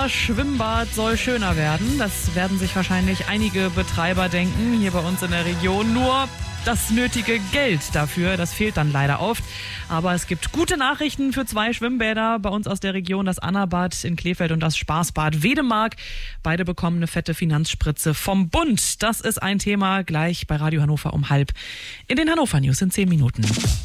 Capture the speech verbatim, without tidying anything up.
Unser Schwimmbad soll schöner werden. Das werden sich wahrscheinlich einige Betreiber denken, hier bei uns in der Region. Nur das nötige Geld dafür, das fehlt dann leider oft. Aber es gibt gute Nachrichten für zwei Schwimmbäder bei uns aus der Region, das Annabad in Krefeld und das Spaßbad Wedemark. Beide bekommen eine fette Finanzspritze vom Bund. Das ist ein Thema gleich bei Radio Hannover um halb in den Hannover News in zehn Minuten.